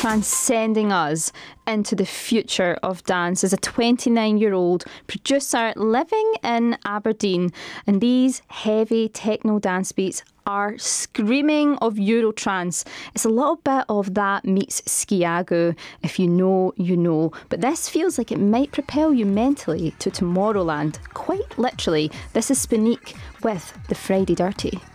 transcending us into the future of dance as a 29-year-old producer living in Aberdeen. And these heavy techno dance beats are screaming of Eurotrance. It's a little bit of that meets Skiago. If you know, you know. But this feels like it might propel you mentally to Tomorrowland. Quite literally. This is Spanique with The Friday Dirty.